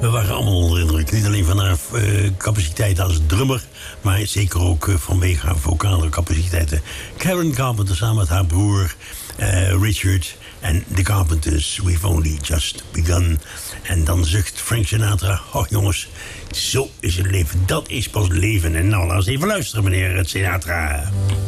We waren allemaal onder indruk. Niet alleen van haar capaciteit als drummer, maar zeker ook vanwege haar vocale capaciteiten. Karen Carpenter samen met haar broer Richard en The Carpenters. We've only just begun. En dan zucht Frank Sinatra. Oh jongens, zo is het leven. Dat is pas leven. En nou, laten we even luisteren, meneer Sinatra.